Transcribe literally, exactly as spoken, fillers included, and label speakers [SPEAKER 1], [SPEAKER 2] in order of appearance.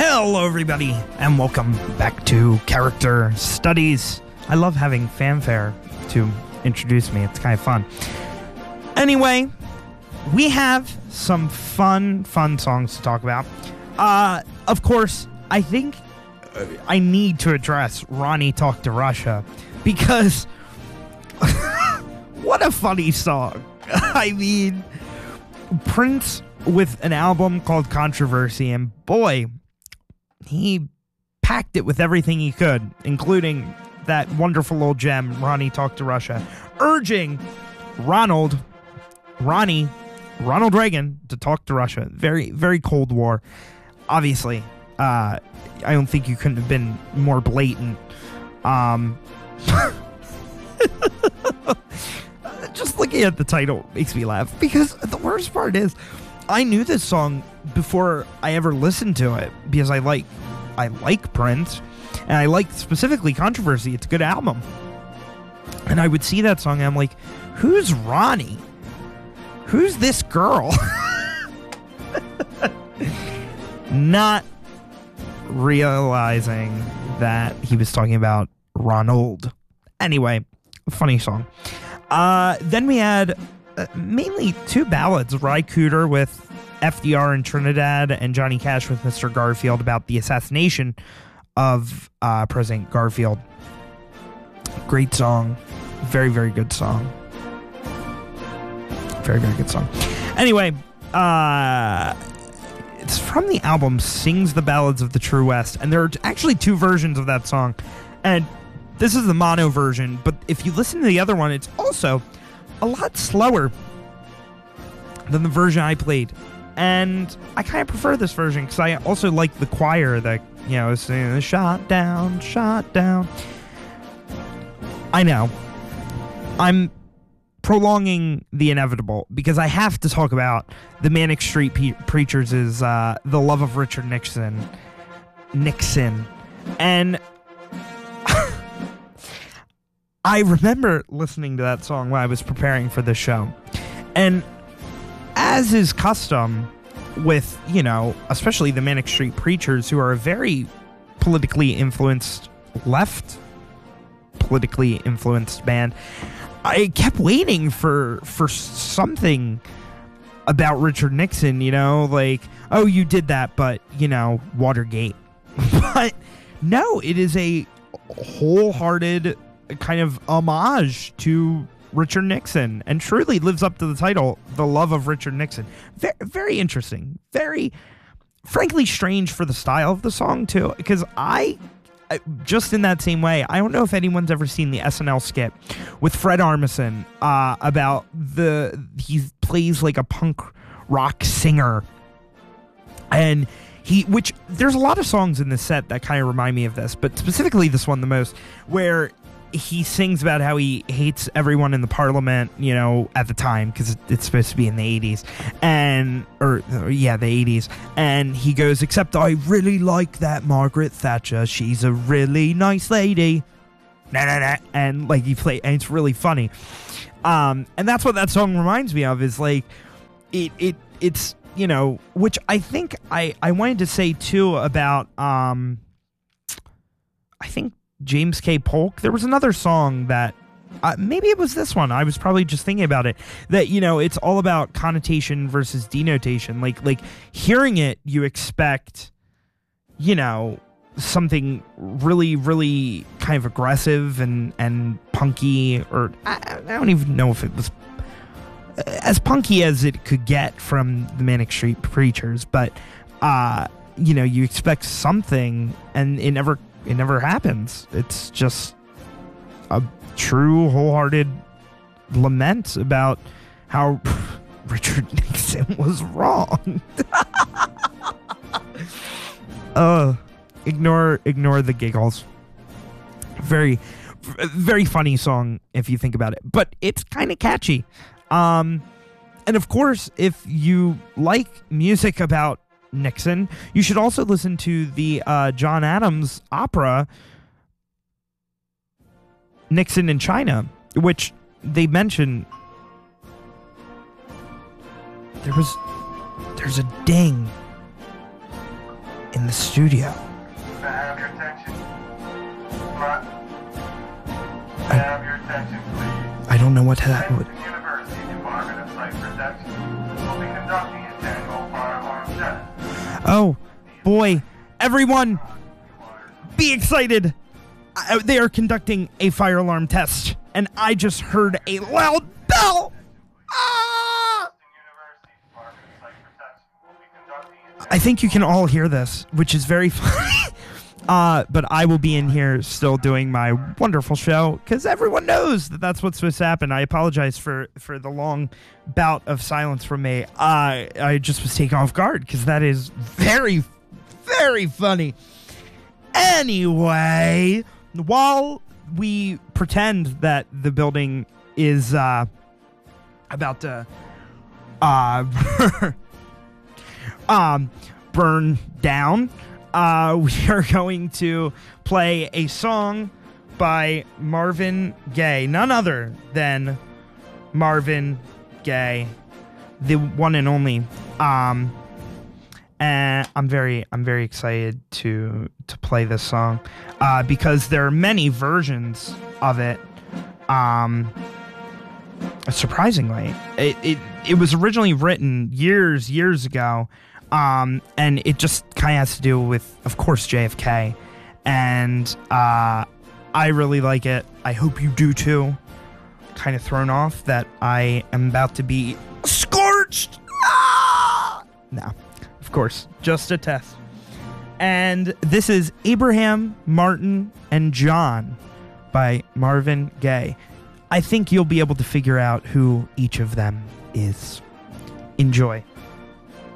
[SPEAKER 1] Hello, everybody, and welcome back to Character Studies. I love having fanfare to introduce me. It's kind of fun. Anyway, we have some fun, fun songs to talk about. Uh, of course, I think I need to address Ronnie Talk to Russia, because what a funny song. I mean, Prince with an album called Controversy, and boy, he packed it with everything he could, including that wonderful old gem, Ronnie Talk to Russia, urging Ronald, Ronnie, Ronald Reagan to talk to Russia. Very, very Cold War. Obviously, uh, I don't think you couldn't have been more blatant. Um, just looking at the title makes me laugh, because the worst part is, I knew this song before I ever listened to it, because I like I like Prince, and I like specifically Controversy. It's a good album. And I would see that song, and I'm like, who's Ronnie? Who's this girl? Not realizing that he was talking about Ronald. Anyway, funny song. Uh, then we had uh, mainly two ballads. Ry Cooder with F D R in Trinidad, and Johnny Cash with Mister Garfield, about the assassination of uh, President Garfield. Great song. Very, very good song. Very, very good song. Anyway, uh, it's from the album Sings the Ballads of the True West, and there are actually two versions of that song. And this is the mono version, but if you listen to the other one, it's also a lot slower than the version I played. And I kind of prefer this version, because I also like the choir that, you know, is singing, shot down, shot down. I know. I'm prolonging the inevitable, because I have to talk about the Manic Street Pe- Preachers' uh, The Love of Richard Nixon. Nixon. And I remember listening to that song when I was preparing for this show. And as is custom with, you know, especially the Manic Street Preachers, who are a very politically influenced, left politically influenced band, I kept waiting for for something about Richard Nixon, you know, like, oh, you did that, but, you know, Watergate. But no, it is a wholehearted kind of homage to Richard Nixon, and truly lives up to the title, The Love of Richard Nixon. Very, very interesting. Very, frankly, strange for the style of the song, too, because I, I, just in that same way, I don't know if anyone's ever seen the S N L skit with Fred Armisen uh, about the, he plays like a punk rock singer, and he, which, there's a lot of songs in this set that kind of remind me of this, but specifically this one the most, where he sings about how he hates everyone in the parliament, you know, at the time, because it's supposed to be in the eighties, and, or, or, yeah, the eighties, and he goes, except I really like that Margaret Thatcher, she's a really nice lady, nah, nah, nah. And, like, he play, and it's really funny, um, and that's what that song reminds me of, is, like, it, it, it's, you know, which I think I, I wanted to say, too, about, um, I think, James K. Polk. There was another song that uh, maybe it was this one. I was probably just thinking about it, that, you know, it's all about connotation versus denotation. Like, like hearing it, you expect, you know, something really, really kind of aggressive and, and punky, or I, I don't even know if it was as punky as it could get from the Manic Street Preachers, but, uh, you know, you expect something, and it never It never happens. It's just a true, wholehearted lament about how Richard Nixon was wrong. uh, ignore, ignore the giggles. Very, very funny song if you think about it, but it's kind of catchy. Um, and of course, if you like music about Nixon, you should also listen to the uh, John Adams opera Nixon in China, which they mention. There was there's a ding in in the studio.
[SPEAKER 2] May I have your attention? Smart. May I have your attention, please?
[SPEAKER 1] I don't know what that would.
[SPEAKER 2] The University Department of Site Protection will be conducting its annual fire alarm test.
[SPEAKER 1] Oh, boy. Everyone, be excited. Uh, they are conducting a fire alarm test, and I just heard a loud bell. Ah! I think you can all hear this, which is very funny. Uh, but I will be in here still doing my wonderful show because everyone knows that that's what's supposed to happen. I apologize for, for the long bout of silence from me. Uh, I just was taken off guard because that is very, very funny. Anyway, while we pretend that the building is uh, about to uh, um, burn down, Uh, we are going to play a song by Marvin Gaye, none other than Marvin Gaye, the one and only. Um, and I'm very, I'm very excited to to play this song uh, because there are many versions of it. Um, surprisingly, it it it was originally written years years ago. Um, and it just kind of has to do with, of course, J F K. And uh, I really like it. I hope you do too. Kind of thrown off that I am about to be scorched. Ah! No, of course, just a test. And this is Abraham, Martin, and John by Marvin Gaye. I think you'll be able to figure out who each of them is. Enjoy.